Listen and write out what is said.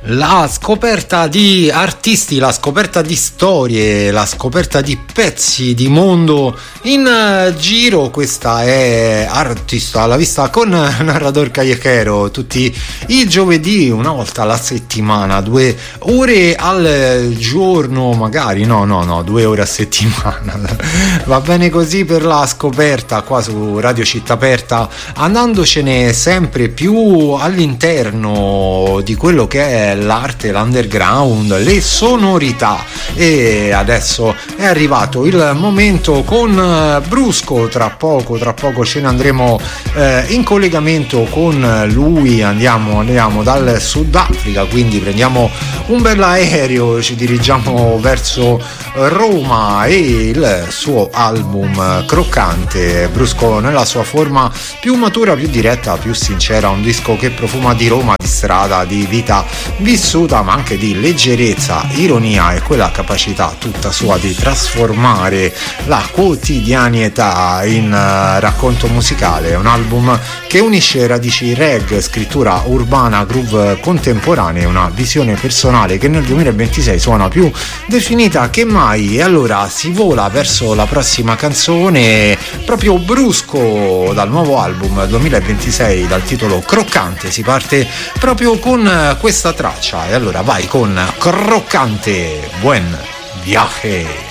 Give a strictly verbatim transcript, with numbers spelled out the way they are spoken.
La scoperta di artisti, la scoperta di storie, la scoperta di pezzi di mondo in giro. Questa è Artista alla vista con Narrador Callejero, tutti i giovedì, una volta alla settimana, due ore al giorno, magari no no no due ore a settimana. Va bene così per la scoperta qua su Radio Città Aperta, andandocene sempre più all'interno di quello che è l'arte, l'underground, le sonorità. E adesso è arrivato il momento con Brusco. Tra poco tra poco ce ne andremo eh, in collegamento con lui, andiamo andiamo dal Sudafrica, quindi prendiamo un bel aereo, ci dirigiamo verso Roma e il suo album Croccante. Brusco nella sua forma più matura, più diretta, più sincera, un disco che profuma di Roma, di strada, di vita vissuta, ma anche di leggerezza, ironia e quella capacità tutta sua di trasformare la quotidianità in uh, racconto musicale. Un album che unisce radici reggae, scrittura urbana, groove contemporanee, una visione personale che nel duemilaventisei suona più definita che mai. E allora si vola verso la prossima canzone, proprio Brusco dal nuovo album duemilaventisei dal titolo Croccante. Si parte proprio con questa traccia e allora vai con Croccante. Buen viaje.